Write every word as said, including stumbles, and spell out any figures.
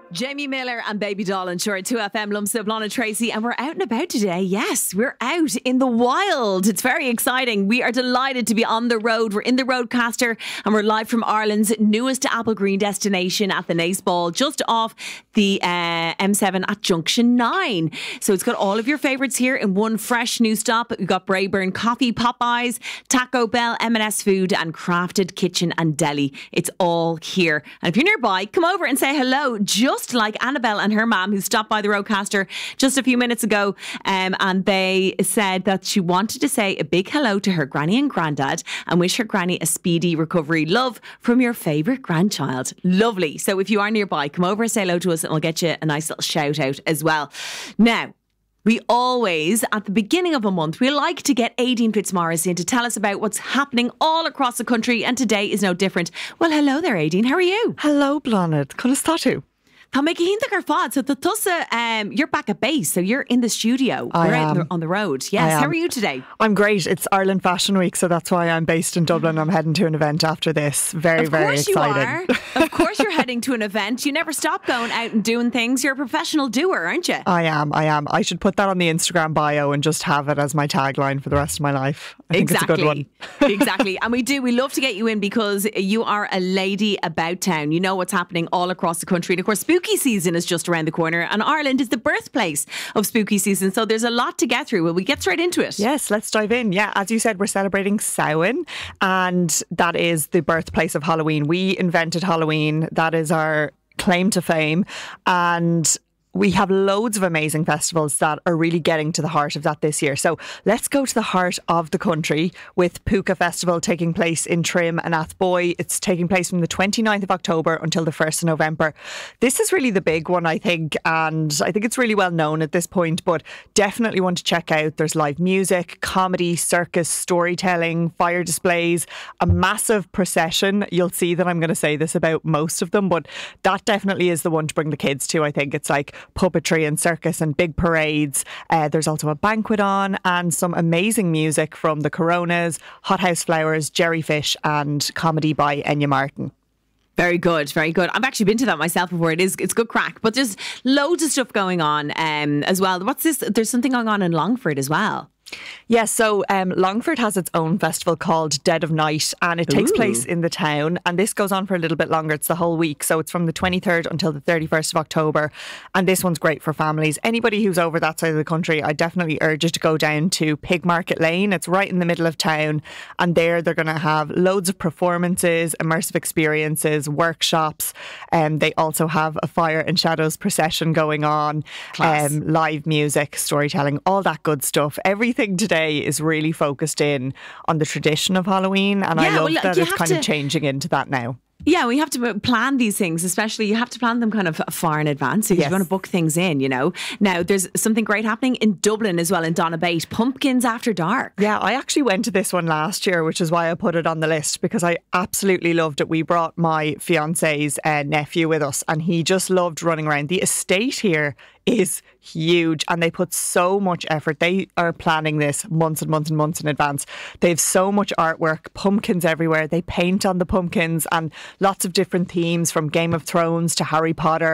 Jamie Miller and Baby Doll on Short two F M, Lumsa, Blonna Tracy, and we're out and about today. Yes, we're out in the wild. It's very exciting. We are delighted to be on the road. We're in the Roadcaster and we're live from Ireland's newest apple green destination at the Naas Ball, just off the uh, M seven at Junction nine. So it's got all of your favourites here in one fresh new stop. We've got Brayburn Coffee, Popeyes, Taco Bell, M and S Food and Crafted Kitchen and Deli. It's all here. And if you're nearby, come over and say hello, just like Annabelle and her mum, who stopped by the Roadcaster just a few minutes ago, um, and they said that she wanted to say a big hello to her granny and granddad and wish her granny a speedy recovery. Love from your favourite grandchild. Lovely. So if you are nearby, come over and say hello to us and we'll get you a nice little shout out as well. Now, we always, at the beginning of a month, we like to get Aideen Fitzmaurice in to tell us about what's happening all across the country, and today is no different. Well, hello there, Aideen. How are you? Hello, Blonde. Conastatú. Tá mé cínta ar fad. So the tusa, um, you're back at base, so you're in the studio. I We're out am. on the, on the road. Yes. How are you today? I'm great. It's Ireland Fashion Week, so that's why I'm based in Dublin. I'm heading to an event after this. Very, of very course exciting. you are. Of course you're heading to an event. You never stop going out and doing things. You're a professional doer, aren't you? I am. I am. I should put that on the Instagram bio and just have it as my tagline for the rest of my life. I think exactly. it's a good one. Exactly. And we do. We love to get you in because you are a lady about town. You know what's happening all across the country. And of course, spooky season is just around the corner, and Ireland is the birthplace of spooky season, so there's a lot to get through. Will we get straight into it? Yes, let's dive in. Yeah, as you said, we're celebrating Samhain, and that is the birthplace of Halloween. We invented Halloween. That is our claim to fame, and we have loads of amazing festivals that are really getting to the heart of that this year. So let's go to the heart of the country with Puka Festival taking place in Trim and Athboy. It's taking place from the twenty-ninth of October until the first of November. This is really the big one, I think, and I think it's really well known at this point, but definitely one to check out. There's live music, comedy, circus, storytelling, fire displays, a massive procession. You'll see that I'm going to say this about most of them, but that definitely is the one to bring the kids to. I think it's like puppetry and circus and big parades. Uh, there's also a banquet on and some amazing music from the Coronas, Hothouse Flowers, Jerryfish and comedy by Enya Martin. Very good, very good. I've actually been to that myself before. It is, it's good crack, but there's loads of stuff going on um, as well. What's this? There's something going on in Longford as well. Yes, so um, Longford has its own festival called Dead of Night, and it takes Ooh. place in the town, and this goes on for a little bit longer. It's the whole week, so it's from the twenty-third until the thirty-first of October, and this one's great for families. Anybody who's over that side of the country, I definitely urge you to go down to Pig Market Lane. It's right in the middle of town, and there they're going to have loads of performances, immersive experiences, workshops, and um, they also have a Fire and Shadows procession going on, um, live music, storytelling, all that good stuff. Everything today is really focused in on the tradition of Halloween, and Yeah, I love well, that you it's have kind to- of changing into that now. Yeah, we have to plan these things, especially you have to plan them kind of far in advance. So Yes. you want to book things in, you know. Now, there's something great happening in Dublin as well, in Donabate, Pumpkins After Dark. Yeah, I actually went to this one last year, which is why I put it on the list, because I absolutely loved it. We brought my fiance's uh, nephew with us, and he just loved running around. The estate here is huge, and they put so much effort. They are planning this months and months and months in advance. They have so much artwork, pumpkins everywhere. They paint on the pumpkins and lots of different themes, from Game of Thrones to Harry Potter.